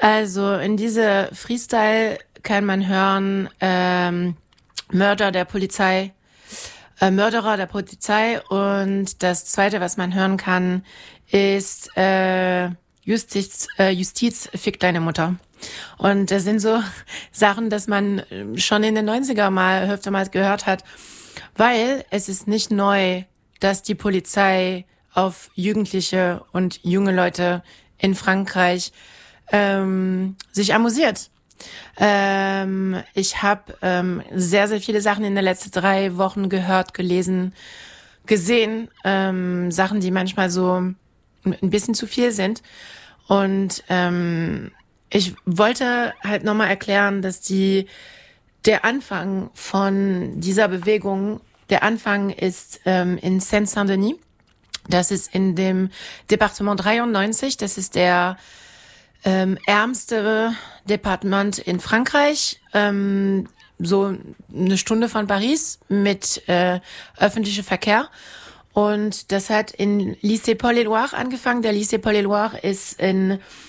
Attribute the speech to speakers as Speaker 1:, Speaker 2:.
Speaker 1: Also in diese Freestyle kann man hören, Mörder der Polizei, Mörderer der Polizei, und das zweite, was man hören kann, ist Justiz fickt deine Mutter. Und das sind so Sachen, dass man schon in den 90er mal öfter gehört hat, weil es ist nicht neu, dass die Polizei auf Jugendliche und junge Leute in Frankreich sich amüsiert. Ich habe sehr, sehr viele Sachen in den letzten 3 Wochen gehört, gelesen, gesehen. Sachen, die manchmal so ein bisschen zu viel sind. Und ich wollte halt nochmal erklären, dass der Anfang von dieser Bewegung, der Anfang ist in Seine-Saint-Denis. Das ist in dem Departement 93. Das ist der ärmste Departement in Frankreich, so eine Stunde von Paris mit öffentlichem Verkehr. Und das hat in Lycée Paul-Éluard angefangen. Der Lycée Paul-Éluard ist in